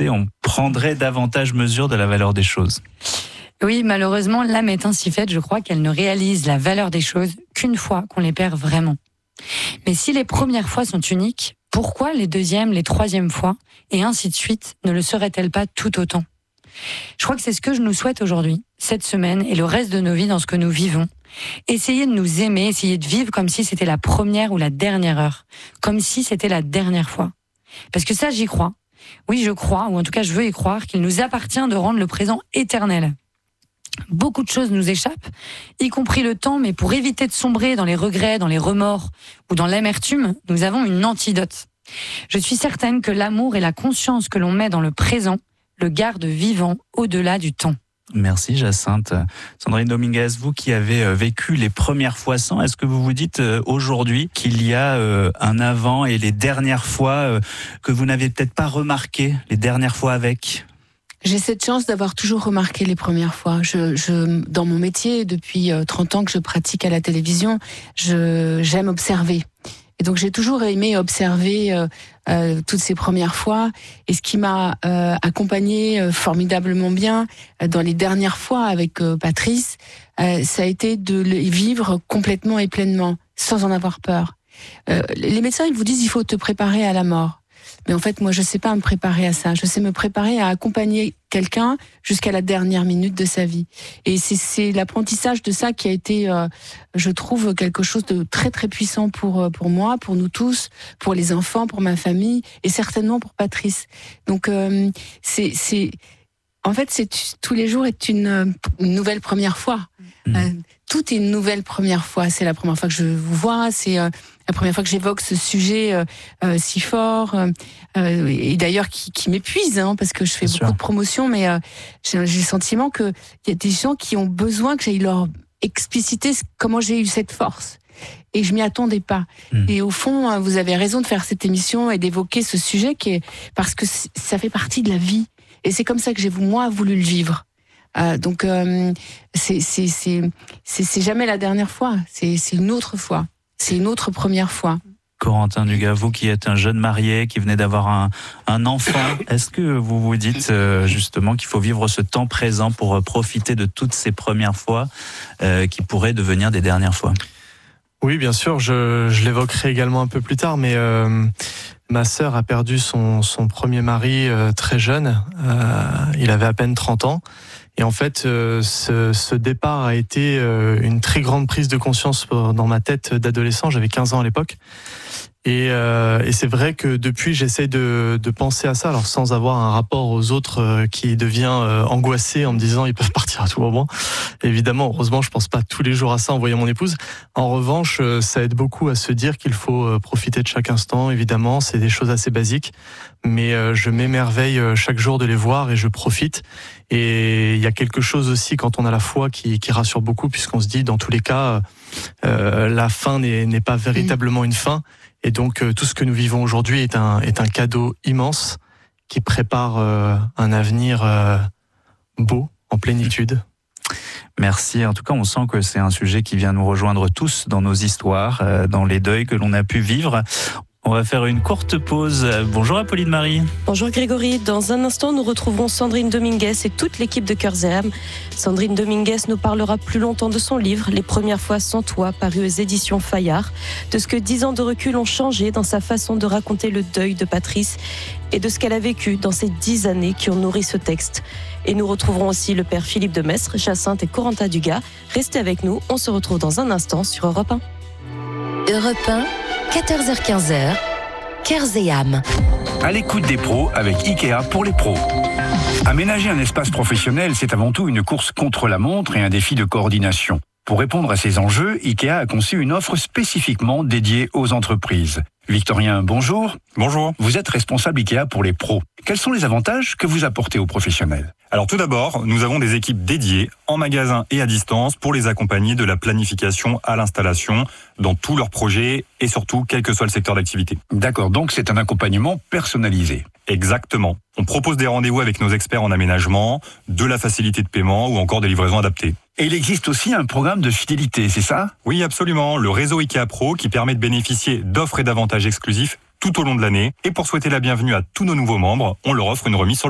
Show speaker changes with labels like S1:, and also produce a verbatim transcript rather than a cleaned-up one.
S1: passé, on prendrait davantage mesure de la valeur des choses.
S2: Oui, malheureusement, l'âme est ainsi faite, je crois, qu'elle ne réalise la valeur des choses qu'une fois qu'on les perd vraiment. Mais si les premières fois sont uniques, pourquoi les deuxièmes, les troisièmes fois, et ainsi de suite, ne le seraient-elles pas tout autant ? Je crois que c'est ce que je nous souhaite aujourd'hui, cette semaine et le reste de nos vies dans ce que nous vivons. Essayer de nous aimer, essayer de vivre comme si c'était la première ou la dernière heure, comme si c'était la dernière fois. Parce que ça, j'y crois. Oui, je crois, ou en tout cas je veux y croire, qu'il nous appartient de rendre le présent éternel. Beaucoup de choses nous échappent, y compris le temps, mais pour éviter de sombrer dans les regrets, dans les remords ou dans l'amertume, nous avons une antidote. Je suis certaine que l'amour et la conscience que l'on met dans le présent le gardent vivant au-delà du temps.
S1: Merci Jacinthe. Sandrine Dominguez, vous qui avez vécu les premières fois sans, est-ce que vous vous dites aujourd'hui qu'il y a un avant et les dernières fois que vous n'avez peut-être pas remarqué, les dernières fois avec ?
S3: J'ai cette chance d'avoir toujours remarqué les premières fois. Je, je, dans mon métier, depuis trente ans que je pratique à la télévision, je, j'aime observer. Et donc j'ai toujours aimé observer euh, euh, toutes ces premières fois. Et ce qui m'a euh, accompagnée euh, formidablement bien euh, dans les dernières fois avec euh, Patrice, euh, ça a été de les vivre complètement et pleinement, sans en avoir peur. Euh, les médecins, ils vous disent il faut te préparer à la mort. Mais en fait, moi, je sais pas me préparer à ça. Je sais me préparer à accompagner quelqu'un jusqu'à la dernière minute de sa vie. Et c'est, c'est l'apprentissage de ça qui a été, euh, je trouve, quelque chose de très, très puissant pour, pour moi, pour nous tous, pour les enfants, pour ma famille et certainement pour Patrice. Donc, euh, c'est, c'est, en fait, c'est, tous les jours est une, une nouvelle première fois. Mmh. Euh, tout est une nouvelle première fois. C'est la première fois que je vous vois, c'est euh, la première fois que j'évoque ce sujet euh, euh, si fort, euh, et d'ailleurs qui, qui m'épuise, hein, parce que je fais Bien beaucoup sûr. de promotions, mais euh, j'ai, j'ai le sentiment qu'il y a des gens qui ont besoin que j'aille leur expliciter comment j'ai eu cette force. Et je m'y attendais pas. Mmh. Et au fond, vous avez raison de faire cette émission et d'évoquer ce sujet qui est, parce que ça fait partie de la vie. Et c'est comme ça que j'ai, moi, voulu le vivre. Euh, donc, euh, c'est, c'est, c'est, c'est, c'est jamais la dernière fois. C'est, c'est une autre fois. C'est une autre première fois.
S1: Corentin Dugas, vous qui êtes un jeune marié, qui venez d'avoir un, un enfant, est-ce que vous vous dites euh, justement qu'il faut vivre ce temps présent pour profiter de toutes ces premières fois euh, qui pourraient devenir des dernières fois ?
S4: Oui, bien sûr, je, je l'évoquerai également un peu plus tard, mais euh, ma sœur a perdu son, son premier mari euh, très jeune, euh, il avait à peine trente ans. Et en fait, euh, ce, ce départ a été euh, une très grande prise de conscience dans ma tête d'adolescent. J'avais quinze ans à l'époque. Et, euh, et c'est vrai que depuis, j'essaie de, de penser à ça, alors sans avoir un rapport aux autres euh, qui devient euh, angoissé en me disant ils peuvent partir à tout moment. Évidemment, heureusement, je pense pas tous les jours à ça en voyant mon épouse. En revanche, euh, ça aide beaucoup à se dire qu'il faut euh, profiter de chaque instant. Évidemment, c'est des choses assez basiques, mais euh, je m'émerveille euh, chaque jour de les voir et je profite. Et il y a quelque chose aussi quand on a la foi qui, qui rassure beaucoup, puisqu'on se dit dans tous les cas, euh, la fin n'est, n'est pas véritablement une fin. Et donc, euh, tout ce que nous vivons aujourd'hui est un, est un cadeau immense qui prépare euh, un avenir euh, beau, en plénitude.
S1: Merci. En tout cas, on sent que c'est un sujet qui vient nous rejoindre tous dans nos histoires, euh, dans les deuils que l'on a pu vivre. On va faire une courte pause. Bonjour Apolline Marie.
S5: Bonjour Grégory. Dans un instant, nous retrouverons Sandrine Dominguez et toute l'équipe de Cœurs et âmes. Sandrine Dominguez nous parlera plus longtemps de son livre « Les premières fois sans toi » paru aux éditions Fayard, de ce que dix ans de recul ont changé dans sa façon de raconter le deuil de Patrice et de ce qu'elle a vécu dans ces dix années qui ont nourri ce texte. Et nous retrouverons aussi le père Philippe de Maistre, Jacinthe et Corentin Dugas. Restez avec nous, on se retrouve dans un instant sur Europe un.
S6: Europe un, quatorze heures quinze, Cœurs et âmes.
S7: À l'écoute des pros avec Ikea pour les pros. Aménager un espace professionnel, c'est avant tout une course contre la montre et un défi de coordination. Pour répondre à ces enjeux, Ikea a conçu une offre spécifiquement dédiée aux entreprises. Victorien, bonjour.
S8: Bonjour.
S7: Vous êtes responsable Ikea pour les pros. Quels sont les avantages que vous apportez aux professionnels ?
S8: Alors tout d'abord, nous avons des équipes dédiées en magasin et à distance pour les accompagner de la planification à l'installation dans tous leurs projets et surtout quel que soit le secteur d'activité.
S7: D'accord, donc c'est un accompagnement personnalisé.
S8: Exactement. On propose des rendez-vous avec nos experts en aménagement, de la facilité de paiement ou encore des livraisons adaptées.
S7: Et il existe aussi un programme de fidélité, c'est ça ?
S8: Oui, absolument. Le réseau Ikea Pro qui permet de bénéficier d'offres et d'avantages exclusifs tout au long de l'année. Et pour souhaiter la bienvenue à tous nos nouveaux membres, on leur offre une remise sur le